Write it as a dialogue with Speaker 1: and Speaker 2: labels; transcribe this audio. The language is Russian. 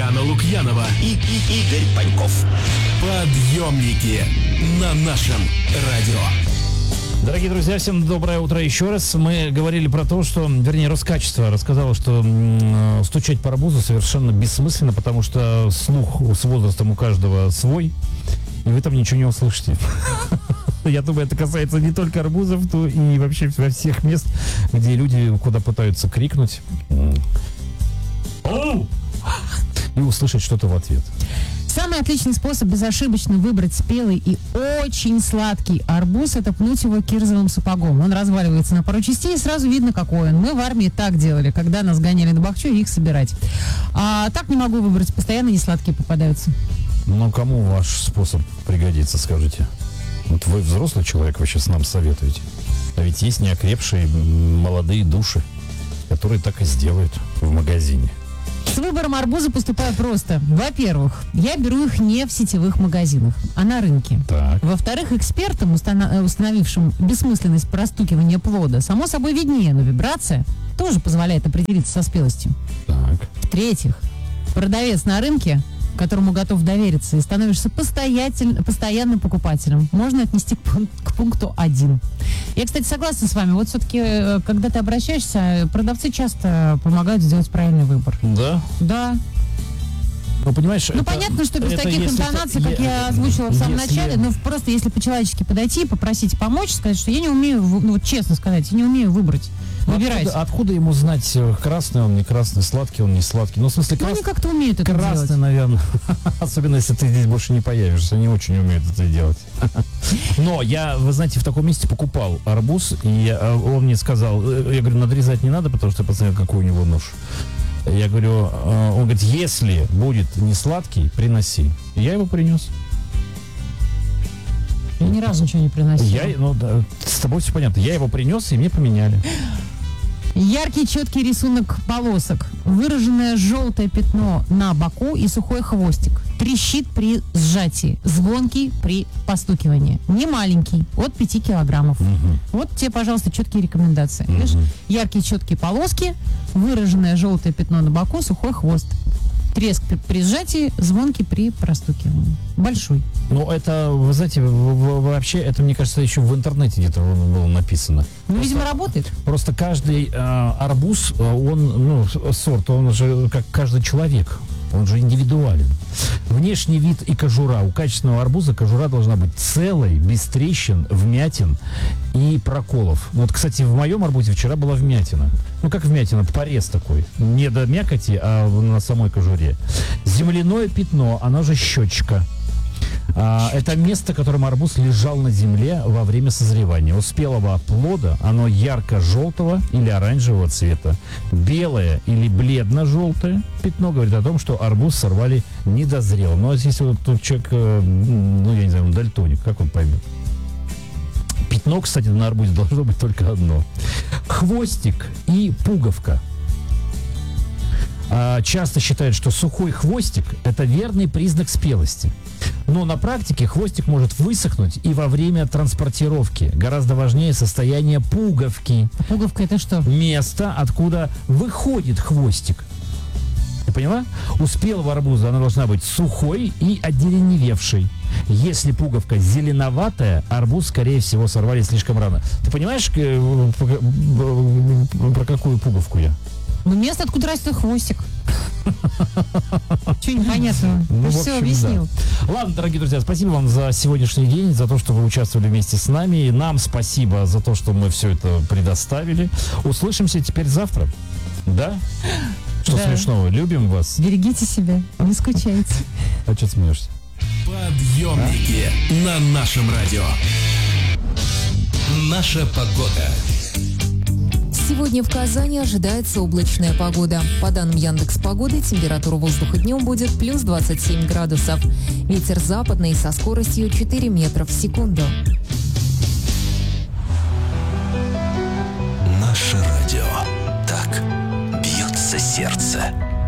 Speaker 1: Яна Лукьянова и Игорь Паньков. Подъемники на нашем радио.
Speaker 2: Дорогие друзья, всем доброе утро еще раз. Мы говорили про то, что, вернее, Роскачество рассказало, что стучать по арбузу совершенно бессмысленно, потому что слух с возрастом у каждого свой, и вы там ничего не услышите. Я думаю, это касается не только арбузов, но и вообще во всех мест, где люди куда пытаются крикнуть и услышать что-то в ответ.
Speaker 3: Самый отличный способ безошибочно выбрать спелый и очень сладкий арбуз — это пнуть его кирзовым сапогом. Он разваливается на пару частей, и сразу видно, какой он. Мы в армии так делали, когда нас гоняли на Бахчу их собирать. А так не могу выбрать, постоянно несладкие попадаются.
Speaker 2: Ну, кому ваш способ пригодится, скажите? Вот вы взрослый человек, вы сейчас нам советуете. А ведь есть неокрепшие молодые души, которые так и сделают в магазине.
Speaker 3: С выбором арбуза поступаю просто. Во-первых, я беру их не в сетевых магазинах, а на рынке.
Speaker 2: Так.
Speaker 3: Во-вторых, экспертам, установившим бессмысленность простукивания плода, само собой виднее, но вибрация тоже позволяет определиться со спелостью.
Speaker 2: Так.
Speaker 3: В-третьих, продавец на рынке, которому готов довериться, и становишься постоянным покупателем, можно отнести к пункту 1. Я, кстати, согласна с вами. Вот все-таки, когда ты обращаешься, продавцы часто помогают сделать правильный выбор.
Speaker 2: Да?
Speaker 3: Да.
Speaker 2: Ну, понимаешь,
Speaker 3: Ну, понятно, что без таких интонаций, как я озвучила в самом начале, но просто если по-человечески подойти, попросить помочь, сказать, что я не умею, ну, вот честно сказать, я не умею выбрать. Выбирайте.
Speaker 2: Откуда ему знать, красный он, не красный, сладкий он, не сладкий? Ну, в смысле,
Speaker 3: Ну, они как-то умеют это
Speaker 2: красный,
Speaker 3: делать.
Speaker 2: наверное. Особенно, если ты здесь больше не появишься. Они очень умеют это делать. Но я, вы знаете, в таком месте покупал арбуз, и он мне сказал, я говорю, надрезать не надо, потому что я посмотрел, какой у него нож. Я говорю, он говорит, если будет не сладкий, приноси. И я его принес.
Speaker 3: Я ни разу ничего не приносила.
Speaker 2: Да, с тобой все понятно. Я его принес, и мне поменяли.
Speaker 3: Яркий четкий рисунок полосок, выраженное желтое пятно на боку и сухой хвостик. Трещит при сжатии, звонкий при постукивании. Не маленький, от 5 килограммов. Вот тебе, пожалуйста, четкие рекомендации. Видишь? Яркие четкие полоски, выраженное желтое пятно на боку, сухой хвост. Треск при сжатии, звонкий при простукивании. Большой.
Speaker 2: Ну, это, вы знаете, вообще, это, мне кажется, еще в интернете где-то было написано.
Speaker 3: Ну, видимо, работает.
Speaker 2: Просто каждый арбуз, он, сорт, он же как каждый человек. Он же индивидуален. Внешний вид и кожура. У качественного арбуза кожура должна быть целой, без трещин, вмятин и проколов. Вот, кстати, в моем арбузе вчера была вмятина. Ну, как вмятина, порез такой. Не до мякоти, а на самой кожуре. Земляное пятно, оно же щечка. Это место, которым арбуз лежал на земле во время созревания. У спелого плода оно ярко-желтого или оранжевого цвета. Белое или бледно-желтое пятно говорит о том, что арбуз сорвали недозрелым. Ну, а если вот тут человек, я не знаю, он дальтоник, как он поймет? Пятно, кстати, на арбузе должно быть только одно. Хвостик и пуговка. Часто считают, что сухой хвостик – это верный признак спелости. Но на практике хвостик может высохнуть и во время транспортировки. Гораздо важнее состояние пуговки.
Speaker 3: А пуговка — это что?
Speaker 2: Место, откуда выходит хвостик. Ты поняла? У спелого арбуза она должна быть сухой и одеревеневшей. Если пуговка зеленоватая, арбуз, скорее всего, сорвали слишком рано. Ты понимаешь, про какую пуговку я?
Speaker 3: Ну, место, откуда растет хвостик. Чего непонятного? Ты же все объяснил.
Speaker 2: Да. Ладно, дорогие друзья, спасибо вам за сегодняшний день, за то, что вы участвовали вместе с нами. И нам спасибо за то, что мы все это предоставили. Услышимся теперь завтра. Да? Что смешного? Любим вас.
Speaker 3: Берегите себя, не скучайте.
Speaker 2: А что смеешься?
Speaker 1: Подъемники на нашем радио. Наша погода.
Speaker 4: Сегодня в Казани ожидается облачная погода. По данным Яндекс.Погоды, температура воздуха днем будет плюс 27 градусов. Ветер западный со скоростью 4 метра в секунду.
Speaker 1: Наше радио. Так бьется сердце.